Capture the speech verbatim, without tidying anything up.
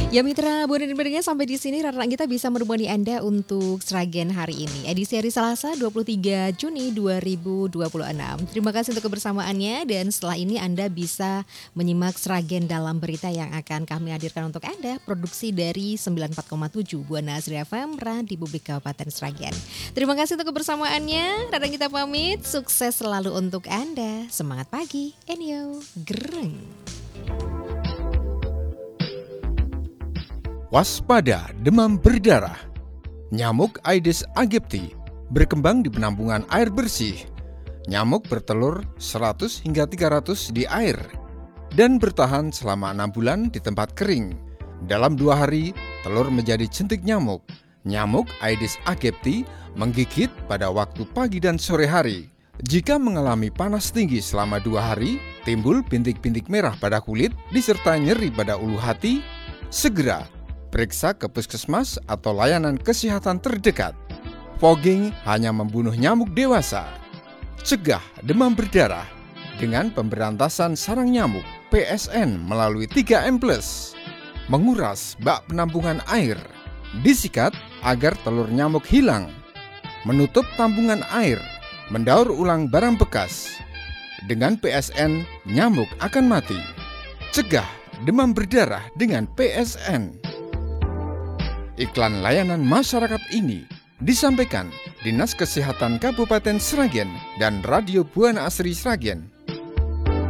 Ya mitra, Buana dan pendengar sampai di sini rata kita bisa menemani Anda untuk Sragen hari ini. Edisi hari Selasa dua puluh tiga Juni dua ribu dua puluh enam. Terima kasih untuk kebersamaannya dan setelah ini Anda bisa menyimak Sragen dalam berita yang akan kami hadirkan untuk Anda. Produksi dari sembilan puluh empat koma tujuh Buana Asri F M, Radio Publik Kabupaten Sragen. Terima kasih untuk kebersamaannya. Rata kita pamit, sukses selalu untuk Anda. Semangat pagi, Enyo, gereng. Waspada demam berdarah. Nyamuk Aedes aegypti berkembang di penampungan air bersih. Nyamuk bertelur seratus hingga tiga ratus di air dan bertahan selama enam bulan di tempat kering. Dalam dua hari, telur menjadi jentik nyamuk. Nyamuk Aedes aegypti menggigit pada waktu pagi dan sore hari. Jika mengalami panas tinggi selama dua hari, timbul bintik-bintik merah pada kulit disertai nyeri pada ulu hati, segera periksa ke puskesmas atau layanan kesehatan terdekat. Fogging hanya membunuh nyamuk dewasa. Cegah demam berdarah dengan pemberantasan sarang nyamuk P S N melalui tiga M plus. Menguras bak penampungan air. Disikat agar telur nyamuk hilang. Menutup tambungan air. Mendaur ulang barang bekas. Dengan P S N, nyamuk akan mati. Cegah demam berdarah dengan P S N. Iklan layanan masyarakat ini disampaikan Dinas Kesehatan Kabupaten Sragen dan Radio Buana Asri Sragen.